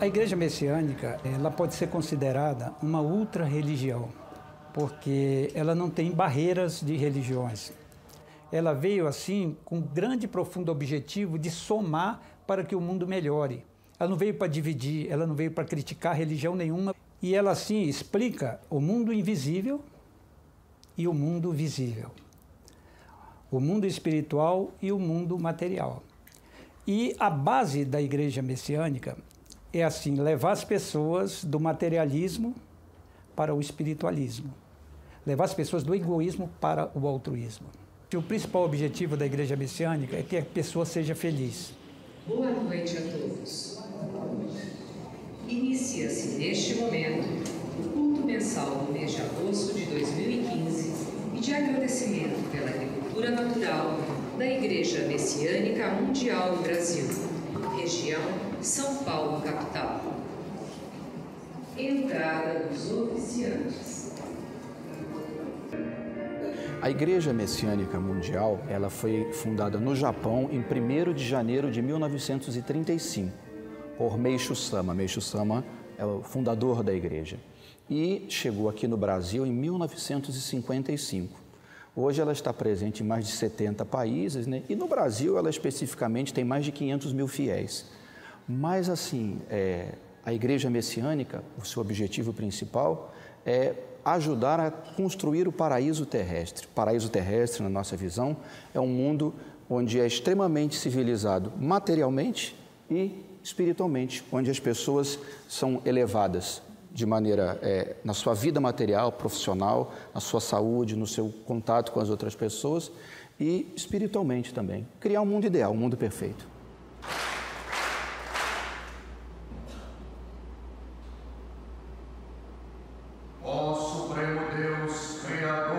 A Igreja Messiânica, ela pode ser considerada uma ultra-religião, porque ela não tem barreiras de religiões. Ela veio assim com um grande e profundo objetivo de somar para que o mundo melhore. Ela não veio para dividir, ela não veio para criticar religião nenhuma. E ela assim explica o mundo invisível e o mundo visível. O mundo espiritual e o mundo material. E a base da Igreja Messiânica é assim, levar as pessoas do materialismo para o espiritualismo. Levar as pessoas do egoísmo para o altruísmo. O principal objetivo da Igreja Messiânica é que a pessoa seja feliz. Boa noite a todos. Inicia-se neste momento o culto mensal do mês de agosto de 2015 e de agradecimento pela agricultura natural da Igreja Messiânica Mundial do Brasil, região São Paulo, capital. Entrada dos oficiantes. A Igreja Messiânica Mundial, ela foi fundada no Japão em 1º de janeiro de 1935, por Meishu Sama. Meishu Sama é o fundador da igreja. E chegou aqui no Brasil em 1955. Hoje ela está presente em mais de 70 países, né? E no Brasil ela especificamente tem mais de 500 mil fiéis. Mas assim, a Igreja Messiânica, o seu objetivo principal é ajudar a construir o paraíso terrestre. O paraíso terrestre, na nossa visão, é um mundo onde é extremamente civilizado materialmente e espiritualmente, onde as pessoas são elevadas de maneira, na sua vida material, profissional, na sua saúde, no seu contato com as outras pessoas e espiritualmente também. Criar um mundo ideal, um mundo perfeito. Ó Supremo Deus, Criador